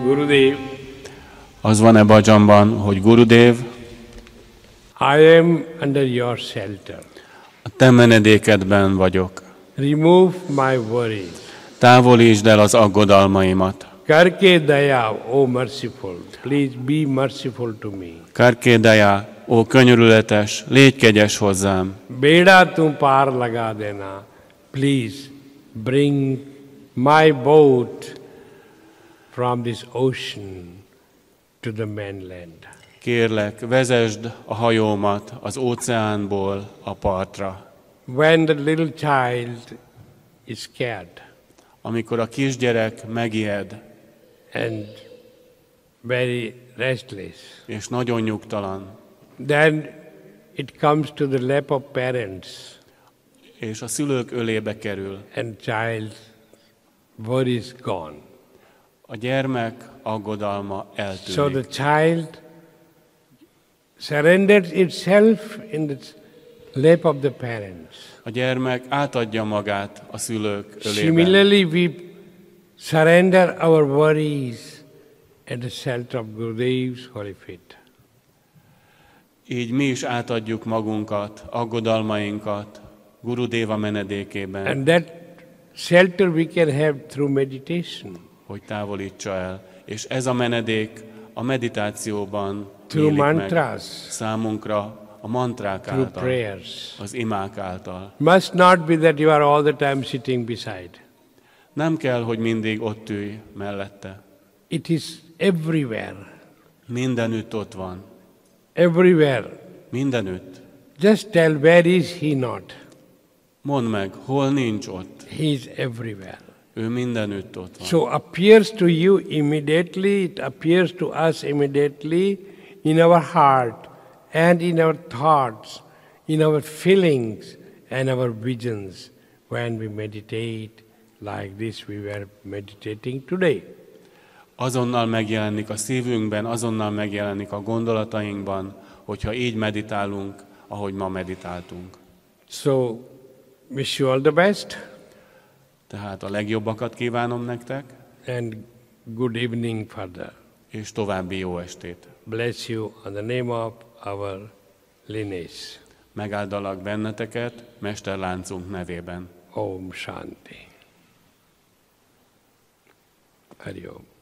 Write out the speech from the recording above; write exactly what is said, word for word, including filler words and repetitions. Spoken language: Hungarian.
Gurudev, Az van-e bhajamban, hogy Gurudev, I am under your shelter. a te menedékedben vagyok. Remove my worries. Távolítsd el az aggodalmaimat. Karke daya, O merciful, please be merciful to me. Karkédaya, ó könyörületes, légy kegyes hozzám. Beda tum par laga dena, please bring my boat from this ocean to the mainland. Kérlek, vezesd a hajómat az óceánból a partra. When the little child is scared Amikor a kisgyerek megijed, and very restless, és nagyon nyugtalan, then it comes to the lap of parents, és a szülők ölébe kerül, and child worry is gone. a gyermek aggodalma So eltűnik. the child surrenders itself in the lap of the parents. A gyermek átadja magát a szülők ölében. Similarly, we surrender our worries at the shelter of Gurudev's holy feet. Így mi is átadjuk magunkat, aggodalmainkat Gurudeva menedékében, And that shelter we can have through meditation, hogy távolítsa el. És ez a menedék a meditációban through nyílik meg mantras, számunkra, a mantrák through által, prayers. az imák által. Must not be that you are all the time sitting beside. Nem kell, hogy mindig ott ülj mellette. It is everywhere, Mindenütt ott van. everywhere. Mindenütt. Just tell where is he not. Mondd meg, hol nincs ott. He is everywhere. Ő mindenütt ott van. So appears to you immediately, it appears to us immediately in our heart and in our thoughts, in our feelings and our visions when we meditate like this we were meditating today. Azonnal megjelenik a szívünkben, azonnal megjelenik a gondolatainkban, hogyha így meditálunk, ahogy ma meditáltunk. So wish you all the best Tehát a legjobbakat kívánom nektek, and good evening further. és további jó estét. Bless you on the name of our lineage. Megáldalak benneteket mesterláncunk nevében. Om Shanti. Hari Om.